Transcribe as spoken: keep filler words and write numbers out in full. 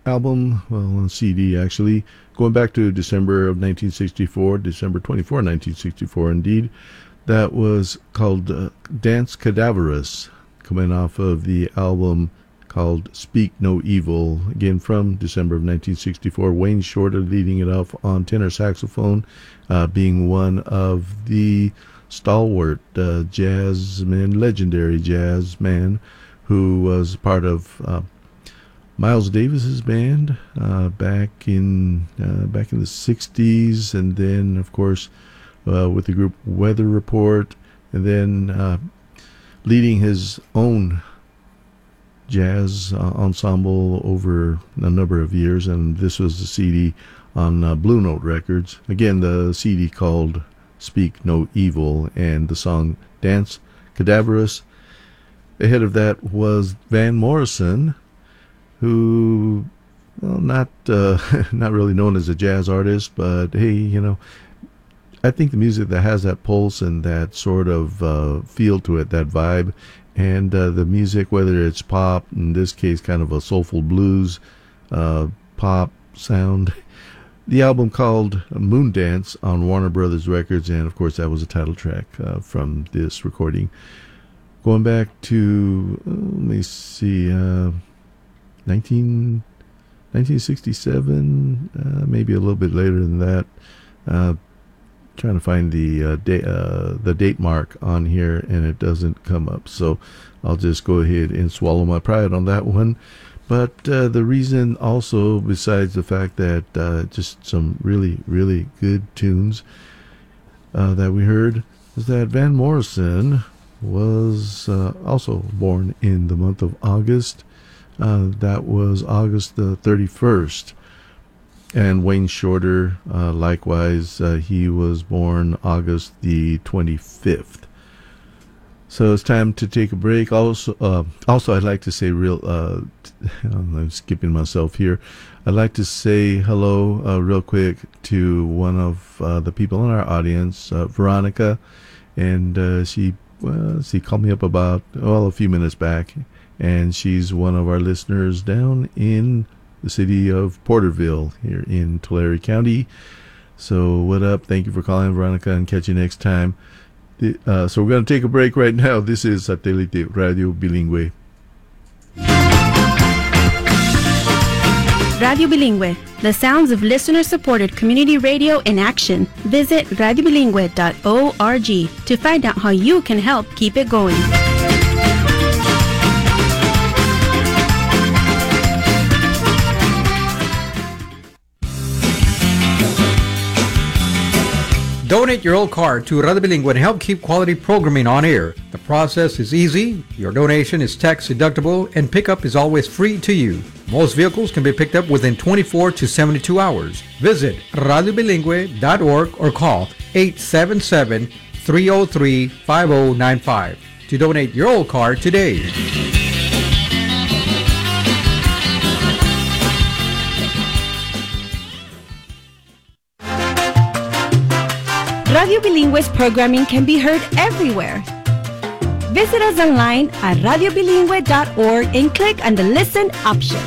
album, well, on C D actually, going back to December of nineteen sixty-four, December twenty-fourth, nineteen sixty-four indeed. That was called uh, Dance Cadaverous, coming off of the album called Speak No Evil, again from December of nineteen sixty-four. Wayne Shorter leading it off on tenor saxophone, uh, being one of the stalwart uh, jazz man, legendary jazz man, who was part of uh, Miles Davis's band uh, back in uh, back in the sixties, and then of course uh, with the group Weather Report, and then uh, leading his own jazz uh, ensemble over a number of years. And this was the C D on uh, Blue Note Records. Again, the C D called Speak No Evil, and the song Dance Cadaverous. Ahead of that was Van Morrison, who, well, not uh, not really known as a jazz artist, but hey, you know, I think the music that has that pulse and that sort of uh, feel to it, that vibe, and uh, the music, whether it's pop, in this case kind of a soulful blues uh, pop sound. The album called Moondance on Warner Brothers Records, and of course that was a title track uh, from this recording. Going back to, uh, let me see, uh, nineteen, nineteen sixty-seven, uh, maybe a little bit later than that. Uh, trying to find the uh, da- uh, the date mark on here, and it doesn't come up, so I'll just go ahead and swallow my pride on that one. But uh, the reason also, besides the fact that uh, just some really, really good tunes uh, that we heard, is that Van Morrison was uh, also born in the month of August. Uh, that was August the thirty-first. And Wayne Shorter, uh, likewise, uh, he was born August the twenty-fifth. So it's time to take a break. Also, uh, also I'd like to say real, uh, I'm skipping myself here. I'd like to say hello uh, real quick to one of uh, the people in our audience, uh, Veronica. And uh, she, well, she called me up about, well, a few minutes back. And she's one of our listeners down in the city of Porterville here in Tulare County. So what up? Thank you for calling, Veronica, and catch you next time. Uh, so we're going to take a break right now. This is Satellite Radio Bilingüe. Radio Bilingüe, the sounds of listener-supported community radio in action. Visit radio bilingüe dot org to find out how you can help keep it going. Donate your old car to Radio Bilingüe and help keep quality programming on air. The process is easy, your donation is tax deductible, and pickup is always free to you. Most vehicles can be picked up within twenty-four to seventy-two hours. Visit radio bilingüe dot org or call eight seven seven, three zero three, five zero nine five to donate your old car today. Radio Bilingüe's programming can be heard everywhere. Visit us online at radio bilingüe dot org and click on the Listen option.